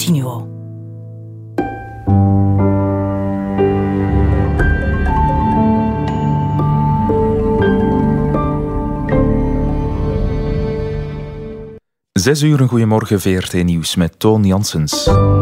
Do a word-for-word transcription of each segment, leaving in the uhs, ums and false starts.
Continuo. Zes uur, een goeiemorgen, V R T Nieuws met Toon Janssens.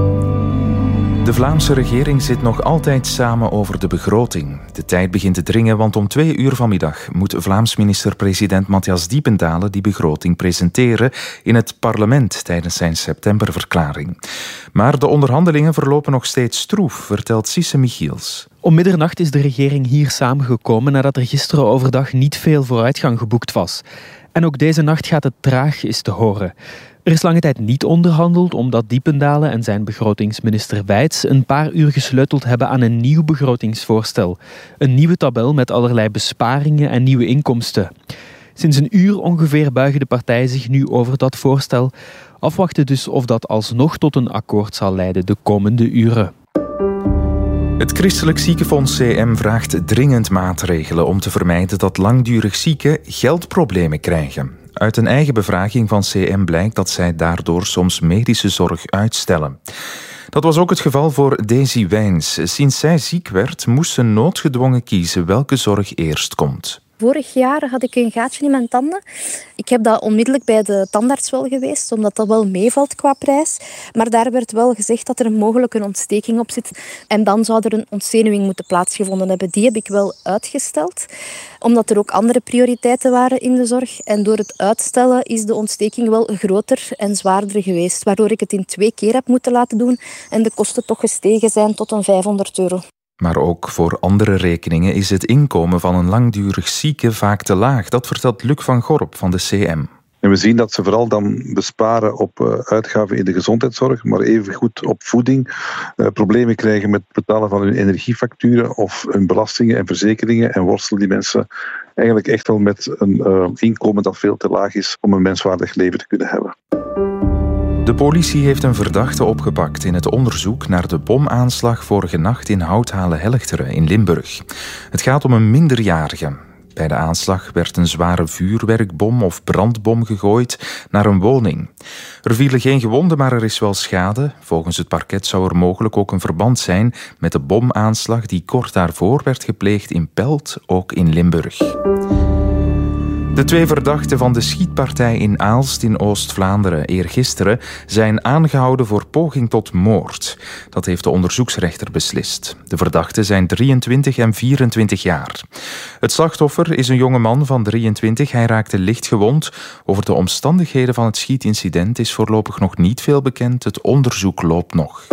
De Vlaamse regering zit nog altijd samen over de begroting. De tijd begint te dringen, want om twee uur vanmiddag moet Vlaams minister-president Matthias Diependalen die begroting presenteren in het parlement tijdens zijn septemberverklaring. Maar de onderhandelingen verlopen nog steeds stroef, vertelt Sisse Michiels. Om middernacht is de regering hier samengekomen nadat er gisteren overdag niet veel vooruitgang geboekt was. En ook deze nacht gaat het traag, is te horen. Er is lange tijd niet onderhandeld omdat Diependalen en zijn begrotingsminister Wijts een paar uur gesleuteld hebben aan een nieuw begrotingsvoorstel. Een nieuwe tabel met allerlei besparingen en nieuwe inkomsten. Sinds een uur ongeveer buigen de partijen zich nu over dat voorstel. Afwachten dus of dat alsnog tot een akkoord zal leiden de komende uren. Het Christelijk Ziekenfonds C M vraagt dringend maatregelen om te vermijden dat langdurig zieken geldproblemen krijgen. Uit een eigen bevraging van C M blijkt dat zij daardoor soms medische zorg uitstellen. Dat was ook het geval voor Daisy Wijns. Sinds zij ziek werd, moest ze noodgedwongen kiezen welke zorg eerst komt. Vorig jaar had ik een gaatje in mijn tanden. Ik heb dat onmiddellijk bij de tandarts wel geweest, omdat dat wel meevalt qua prijs. Maar daar werd wel gezegd dat er mogelijk een ontsteking op zit. En dan zou er een ontzenuwing moeten plaatsgevonden hebben. Die heb ik wel uitgesteld, omdat er ook andere prioriteiten waren in de zorg. En door het uitstellen is de ontsteking wel groter en zwaarder geweest, waardoor ik het in twee keer heb moeten laten doen en de kosten toch gestegen zijn tot een vijfhonderd euro. Maar ook voor andere rekeningen is het inkomen van een langdurig zieke vaak te laag. Dat vertelt Luc van Gorp van de C M. En we zien dat ze vooral dan besparen op uh, uitgaven in de gezondheidszorg, maar evengoed op voeding. Uh, problemen krijgen met het betalen van hun energiefacturen of hun belastingen en verzekeringen. En worstelen die mensen eigenlijk echt wel met een uh, inkomen dat veel te laag is om een menswaardig leven te kunnen hebben. De politie heeft een verdachte opgepakt in het onderzoek naar de bomaanslag vorige nacht in Houthalen-Helchteren in Limburg. Het gaat om een minderjarige. Bij de aanslag werd een zware vuurwerkbom of brandbom gegooid naar een woning. Er vielen geen gewonden, maar er is wel schade. Volgens het parket zou er mogelijk ook een verband zijn met de bomaanslag die kort daarvoor werd gepleegd in Pelt, ook in Limburg. De twee verdachten van de schietpartij in Aalst in Oost-Vlaanderen eergisteren zijn aangehouden voor poging tot moord. Dat heeft de onderzoeksrechter beslist. De verdachten zijn drieëntwintig en vierentwintig jaar. Het slachtoffer is een jonge man van drieëntwintig. Hij raakte licht gewond. Over de omstandigheden van het schietincident is voorlopig nog niet veel bekend. Het onderzoek loopt nog.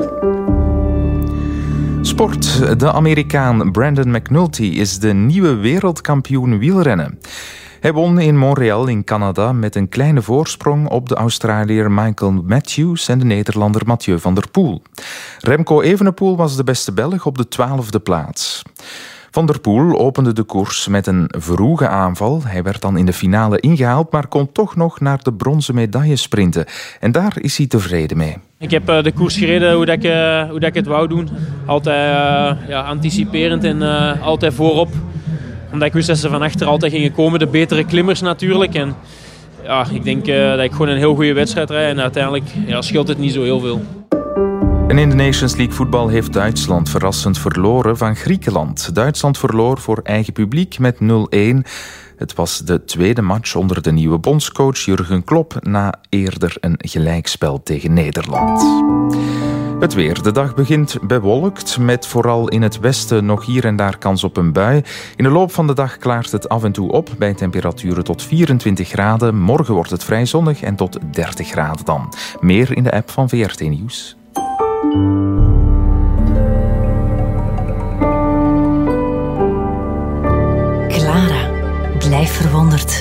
Sport. De Amerikaan Brandon McNulty is de nieuwe wereldkampioen wielrennen. Hij won in Montreal in Canada met een kleine voorsprong op de Australiër Michael Matthews en de Nederlander Mathieu van der Poel. Remco Evenepoel was de beste Belg op de twaalfde plaats. Van der Poel opende de koers met een vroege aanval. Hij werd dan in de finale ingehaald, maar kon toch nog naar de bronzen medaille sprinten. En daar is hij tevreden mee. Ik heb uh, de koers gereden hoe, dat ik, uh, hoe dat ik het wou doen. Altijd uh, ja, anticiperend en uh, altijd voorop. Omdat ik wist dat ze van achter altijd gingen komen. De betere klimmers natuurlijk. En ja, ik denk uh, dat ik gewoon een heel goede wedstrijd rijd. En uiteindelijk ja, scheelt het niet zo heel veel. En in de Nations League voetbal heeft Duitsland verrassend verloren van Griekenland. Duitsland verloor voor eigen publiek met nul-een. Het was de tweede match onder de nieuwe bondscoach Jurgen Klopp na eerder een gelijkspel tegen Nederland. Het weer. De dag begint bewolkt, met vooral in het westen nog hier en daar kans op een bui. In de loop van de dag klaart het af en toe op, bij temperaturen tot vierentwintig graden. Morgen wordt het vrij zonnig en tot dertig graden dan. Meer in de app van V R T Nieuws. Clara, blijf verwonderd.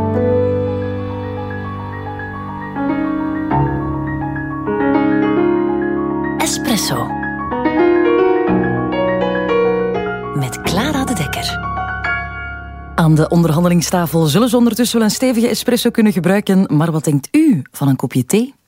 Espresso. Met Clara de Dekker. Aan de onderhandelingstafel zullen ze ondertussen wel een stevige espresso kunnen gebruiken. Maar wat denkt u van een kopje thee?